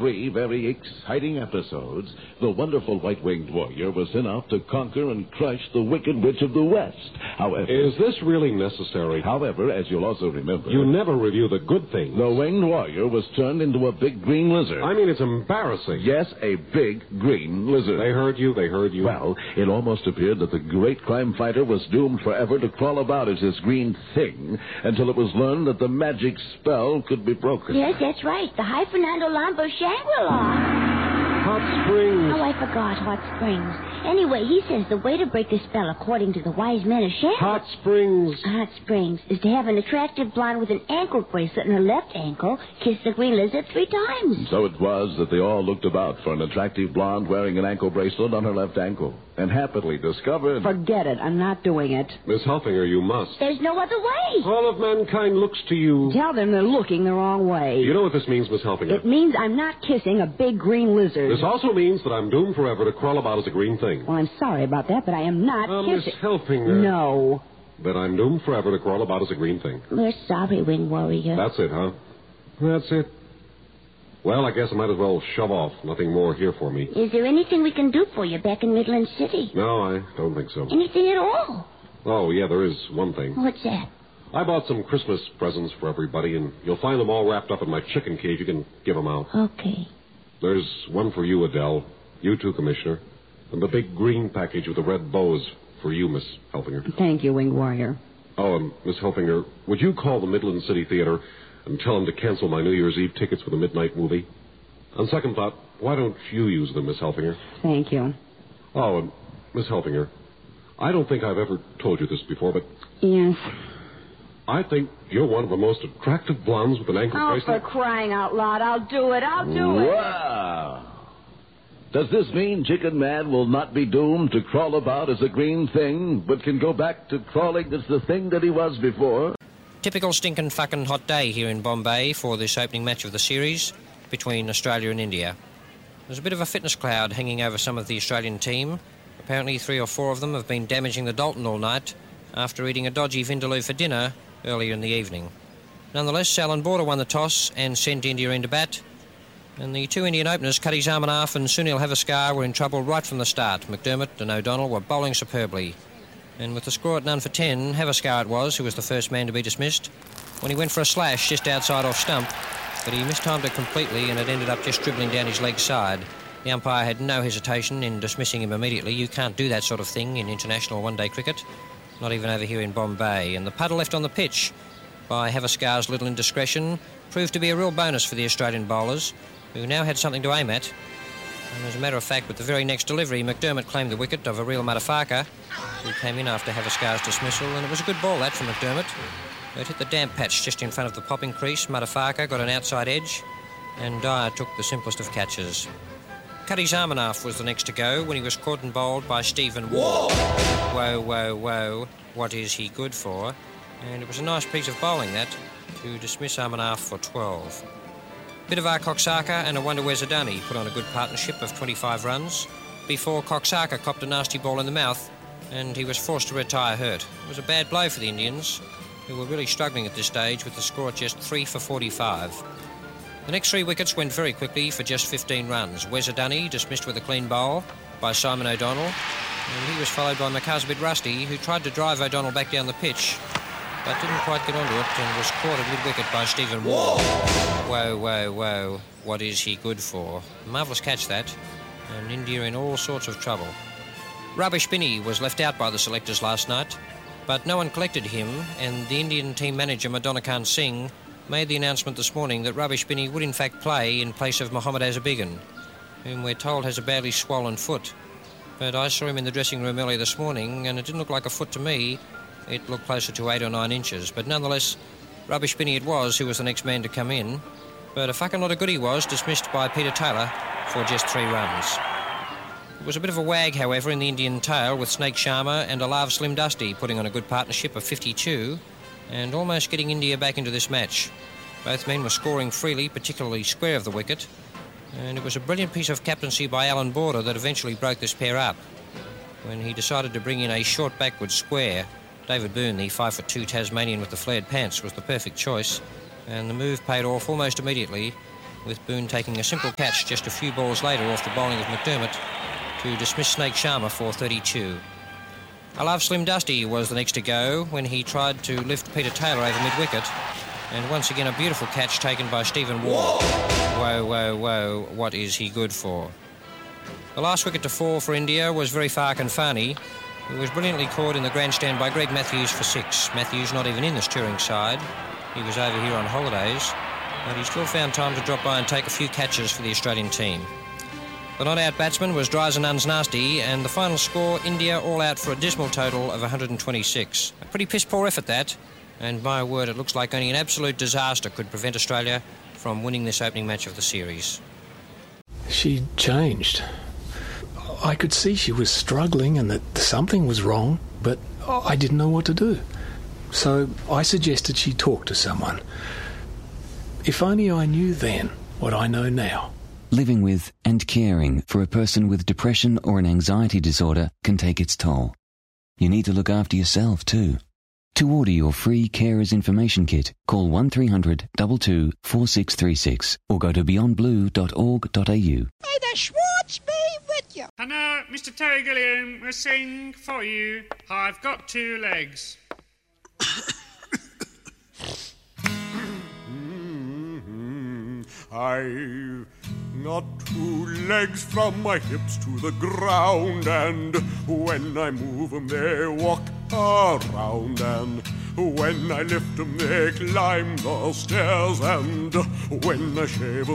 3 very exciting episodes, the wonderful white-winged warrior was sent off to conquer and crush the Wicked Witch of the West. However... Is this really necessary? However, as you'll also remember... You never review the good things. The winged warrior was turned into a big green lizard. I mean, it's embarrassing. Yes, a big green lizard. They heard you. Well, it almost appeared that the great crime fighter was doomed forever to crawl about as this green thing until it was learned that the magic spell could be broken. Yes, that's right. The High Fernando Lambo Shangri-La. Hot Springs. Oh, I forgot Hot Springs. Anyway, he says the way to break the spell, according to the wise men of Shangri-La... Hot Springs. Hot Springs is to have an attractive blonde with an ankle bracelet in her left ankle kiss the green lizard 3 times. So it was that they all looked about for an attractive blonde wearing an ankle bracelet on her left ankle, and happily discovered... Forget it. I'm not doing it. Miss Helfinger, you must. There's no other way. All of mankind looks to you. Tell them they're looking the wrong way. You know what this means, Miss Helfinger? It means I'm not kissing a big green lizard. This also means that I'm doomed forever to crawl about as a green thing. Well, I'm sorry about that, but I am not Miss kissing. Helfinger. No. That I'm doomed forever to crawl about as a green thing. We're sorry, Wing Warrior. That's it, huh? That's it. Well, I guess I might as well shove off. Nothing more here for me. Is there anything we can do for you back in Midland City? No, I don't think so. Anything at all? Oh, yeah, there is one thing. What's that? I bought some Christmas presents for everybody, and you'll find them all wrapped up in my chicken cage. You can give them out. Okay. There's one for you, Adele. You too, Commissioner. And the big green package with the red bows for you, Miss Helfinger. Thank you, Winged Warrior. Oh, and Miss Helfinger, would you call the Midland City Theater and tell them to cancel my New Year's Eve tickets for the midnight movie? On second thought, why don't you use them, Miss Helfinger? Thank you. Oh, and Miss Helfinger, I don't think I've ever told you this before, but... Yes. I think you're one of the most attractive blondes with an ankle Oh, bracelet. for crying out loud. I'll do it. Wow! Does this mean Chicken Man will not be doomed to crawl about as a green thing, but can go back to crawling as the thing that he was before? Typical stinking fucking hot day here in Bombay for this opening match of the series between Australia and India. There's a bit of a fitness cloud hanging over some of the Australian team. Apparently 3 or 4 of them have been damaging the Dalton all night after eating a dodgy vindaloo for dinner earlier in the evening. Nonetheless, Alan Border won the toss and sent India into bat. And the 2 Indian openers, Cutty Zamanaf and Sunil Havaskar, were in trouble right from the start. McDermott and O'Donnell were bowling superbly. And with the score at none for 10, Havaskar it was, who was the first man to be dismissed, when he went for a slash just outside off stump, but he mistimed it completely and it ended up just dribbling down his leg side. The umpire had no hesitation in dismissing him immediately. You can't do that sort of thing in international one-day cricket, not even over here in Bombay. And the puddle left on the pitch by Havaskar's little indiscretion proved to be a real bonus for the Australian bowlers, who now had something to aim at. And as a matter of fact, with the very next delivery, McDermott claimed the wicket of Ariel Madafaka, who came in after Havaskar's dismissal, and it was a good ball, that, from McDermott. It hit the damp patch just in front of the popping crease. Madafaka got an outside edge, and Dyer took the simplest of catches. Cutty Zamanaf was the next to go when he was caught and bowled by Stephen Ward. Whoa, whoa, whoa, what is he good for? And it was a nice piece of bowling, that, to dismiss Zamanaf for 12. Bit of Koksaka and a wonder where's Adani put on a good partnership of 25 runs before Koksaka copped a nasty ball in the mouth and he was forced to retire hurt. It was a bad blow for the Indians, who were really struggling at this stage with the score at just 3 for 45. The next 3 wickets went very quickly for just 15 runs. Wes Adani dismissed with a clean bowl by Simon O'Donnell, and he was followed by Makazabid Rusty, who tried to drive O'Donnell back down the pitch but didn't quite get onto it and was caught at mid-wicket by Stephen Ward. Whoa, whoa, whoa, what is he good for? Marvellous catch, that, and India in all sorts of trouble. Ravi Spinney was left out by the selectors last night, but no one collected him, and the Indian team manager Madhukar Singh made the announcement this morning that Ravi Spinney would in fact play in place of Mohammad Azarbigan, whom we're told has a badly swollen foot. But I saw him in the dressing room earlier this morning, and it didn't look like a foot to me. It looked closer to 8 or 9 inches. But nonetheless, Ravi Spinney it was who was the next man to come in. But a fucking lot of good he was, dismissed by Peter Taylor for just 3 runs. It was a bit of a wag, however, in the Indian tail, with Snake Sharma and Alav Slim Dusty putting on a good partnership of 52 and almost getting India back into this match. Both men were scoring freely, particularly square of the wicket, and it was a brilliant piece of captaincy by Alan Border that eventually broke this pair up when he decided to bring in a short backward square. David Boone, the 5'2" Tasmanian with the flared pants, was the perfect choice, and the move paid off almost immediately with Boone taking a simple catch just a few balls later off the bowling of McDermott to dismiss Snake Sharma for 32. I Love Slim Dusty was the next to go when he tried to lift Peter Taylor over mid-wicket, and once again a beautiful catch taken by Stephen Waugh. Whoa, whoa, whoa, what is he good for? The last wicket to fall for India was very Farkanfani, who was brilliantly caught in the grandstand by Greg Matthews for 6. Matthews not even in this touring side. He was over here on holidays, but he still found time to drop by and take a few catches for the Australian team. The not-out batsman was Dryzenun's Nasty, and the final score, India all out for a dismal total of 126. A pretty piss-poor effort, that, and my word, it looks like only an absolute disaster could prevent Australia from winning this opening match of the series. She changed. I could see she was struggling and that something was wrong, but I didn't know what to do. So I suggested she talk to someone. If only I knew then what I know now. Living with and caring for a person with depression or an anxiety disorder can take its toll. You need to look after yourself too. To order your free Carers Information Kit, call 1300 22 4636 or go to beyondblue.org.au. May the Schwartz be with you. And now, Mr. Terry Gilliam will sing for you, I've Got Two Legs. I've got two legs from my hips to the ground, and when I move 'em they walk around, and when I lift 'em they climb the stairs, and when I shave 'em